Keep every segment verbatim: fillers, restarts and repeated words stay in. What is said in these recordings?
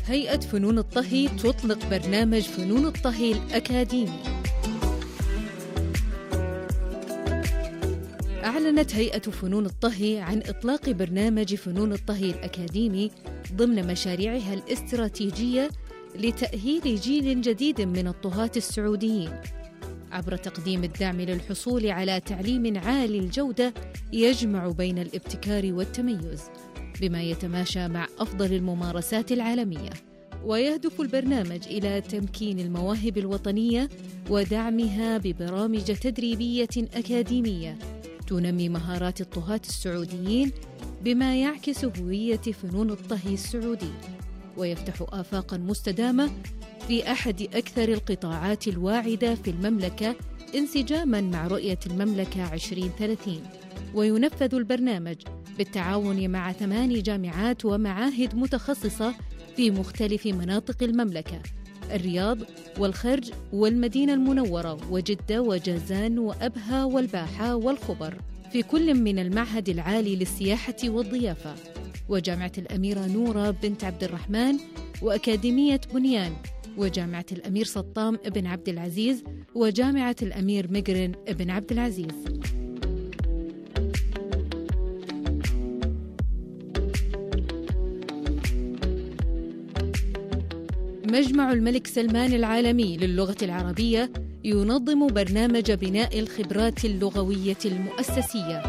هيئة فنون الطهي تطلق برنامج فنون الطهي الأكاديمي. أعلنت هيئة فنون الطهي عن إطلاق برنامج فنون الطهي الأكاديمي ضمن مشاريعها الاستراتيجية لتأهيل جيل جديد من الطهاة السعوديين عبر تقديم الدعم للحصول على تعليم عالي الجودة يجمع بين الابتكار والتميز بما يتماشى مع أفضل الممارسات العالمية. ويهدف البرنامج إلى تمكين المواهب الوطنية ودعمها ببرامج تدريبية أكاديمية تنمي مهارات الطهاة السعوديين بما يعكس هوية فنون الطهي السعودي، ويفتح آفاقاً مستدامة في أحد أكثر القطاعات الواعدة في المملكة انسجاماً مع رؤية المملكة عشرين ثلاثين. وينفذ البرنامج بالتعاون مع ثماني جامعات ومعاهد متخصصة في مختلف مناطق المملكة: الرياض والخرج والمدينة المنورة وجدة وجازان وأبها والباحة والخبر، في كل من المعهد العالي للسياحة والضيافة وجامعة الأميرة نورة بنت عبد الرحمن وأكاديمية بنيان وجامعة الأمير سطام ابن عبد العزيز وجامعة الأمير مقرن ابن عبد العزيز. مجمع الملك سلمان العالمي للغة العربية ينظم برنامج بناء الخبرات اللغوية المؤسسية.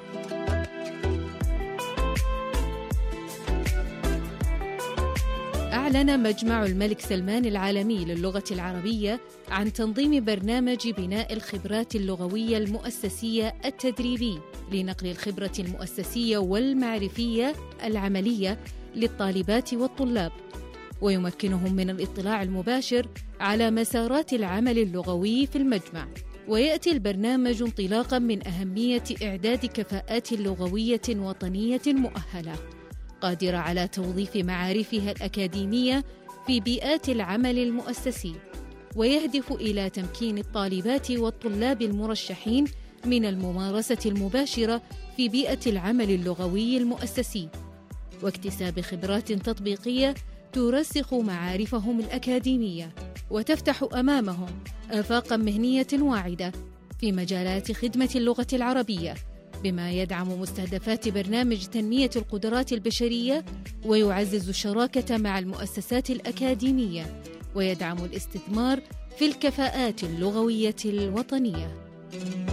أعلن مجمع الملك سلمان العالمي للغة العربية عن تنظيم برنامج بناء الخبرات اللغوية المؤسسية التدريبي لنقل الخبرة المؤسسية والمعرفية العملية للطالبات والطلاب، ويمكنهم من الاطلاع المباشر على مسارات العمل اللغوي في المجمع. ويأتي البرنامج انطلاقاً من أهمية إعداد كفاءات لغوية وطنية مؤهلة قادرة على توظيف معارفها الأكاديمية في بيئات العمل المؤسسي، ويهدف إلى تمكين الطالبات والطلاب المرشحين من الممارسة المباشرة في بيئة العمل اللغوي المؤسسي واكتساب خبرات تطبيقية ترسخ معارفهم الأكاديمية وتفتح أمامهم آفاقاً مهنية واعدة في مجالات خدمة اللغة العربية، بما يدعم مستهدفات برنامج تنمية القدرات البشرية ويعزز الشراكة مع المؤسسات الأكاديمية ويدعم الاستثمار في الكفاءات اللغوية الوطنية.